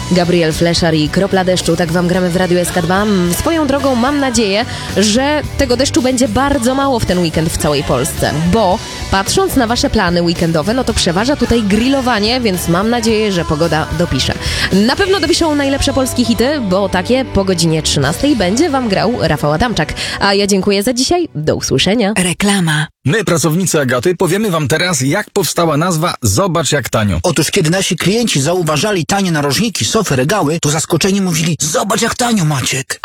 Gabriel Fleszar i Kropla deszczu, tak wam gramy w Radiu SK2. Swoją drogą mam nadzieję, że tego deszczu będzie bardzo mało w ten weekend w całej Polsce, bo patrząc na wasze plany weekendowe, no to przeważa tutaj grillowanie, więc mam nadzieję, że pogoda dopisze. Na pewno dopiszą najlepsze polskie hity, bo takie po godzinie 13 będzie wam grał Rafał Adamczak. A ja dziękuję za dzisiaj, do usłyszenia. Reklama. My, pracownicy Agaty, powiemy wam teraz, jak powstała nazwa Zobacz jak tanio. Otóż kiedy nasi klienci zauważali tanie narożniki, sofy, regały, to zaskoczeni mówili: zobacz jak tanio, Maciek.